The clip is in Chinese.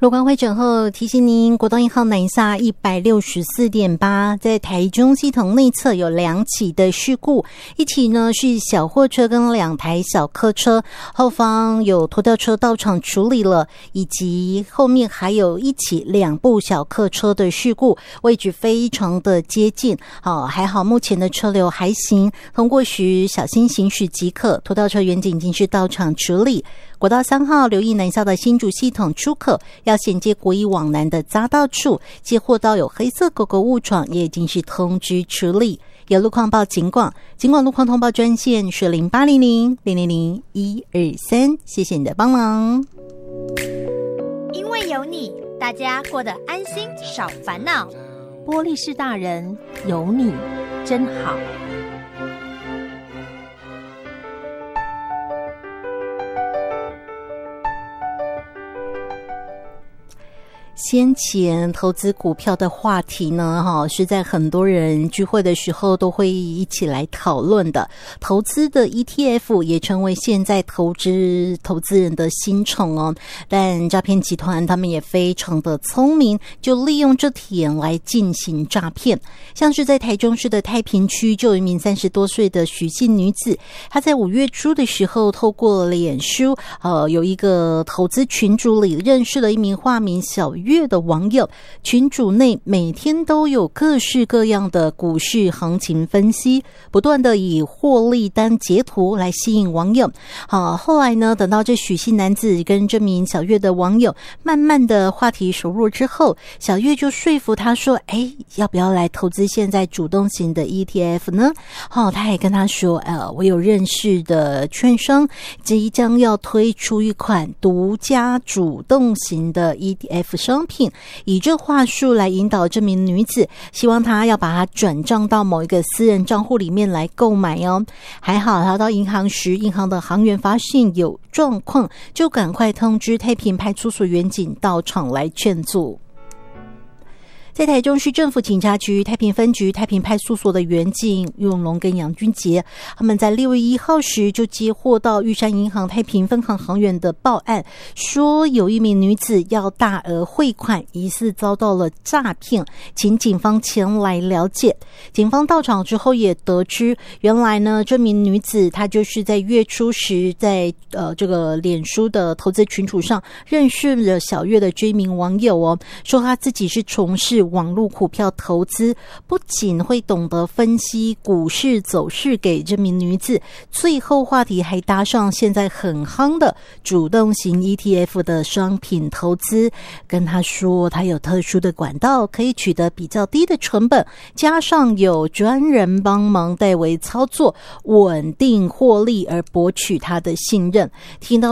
罗光会诊后提醒您，国道1号南下 164.8 在台中系统内侧有2起的事故，一起呢是小货车跟2台小客车，后方有拖吊车到场处理了，以及后面还有一起2部小客车的事故，位置非常的接近。还好目前的车流还行，通过时小心行驶即可，拖吊车员警已经是到场处理。国道3号留意南下的新竹系统出口要衔接国一往南的匝道处，接获到有黑色狗狗误闯，也已经是通知处理。有路况报警广路况通报专线是0800-000-123，谢谢你的帮忙。 因为有你，大家过得安心少烦恼。 玻璃市大人有你真好。 先前投资股票的话题呢，是在很多人聚会的时候都会一起来讨论的。投资的 ETF 也成为现在投资人的新宠哦。但诈骗集团他们也非常的聪明，就利用这点来进行诈骗。像是在台中市的太平区，就有一名30多岁的许姓女子，她在5月初的时候，透过脸书，有一个投资群组里认识了一名化名小月的网友，群组内每天都有各式各样的股市行情分析，不断的以获利单截图来吸引网友。后来呢，等到这许姓男子跟这名小月的网友慢慢的话题熟络之后，小月就说服他说，要不要来投资现在主动型的 ETF 呢？他也跟他说，我有认识的券商即将要推出一款独家主动型的 ETF 商品，以这话术来引导这名女子，希望她要把它转账到某一个私人账户里面来购买哦。还好她到银行时，银行的行员发现有状况，就赶快通知太平派出所员警到场来劝阻。在台中市政府警察局太平分局太平派出所的员警于永龙跟杨君杰，他们在6月1号时就接获到玉山银行太平分行行员的报案，说有一名女子要大额汇款，疑似遭到了诈骗，请警方前来了解。警方到场之后也得知，原来呢这名女子她就是在月初时在这个脸书的投资群组上认识了小月的这名网友哦，说她自己是从事网络股票投资，不仅会懂得分析股市走势给这名女子，最后话题还搭上现在很夯的主动型 ETF 的商品投资，跟她说她有特殊的管道可以取得比较低的成本，加上有专人帮忙代为操作，稳定获利而博取她的信任。听到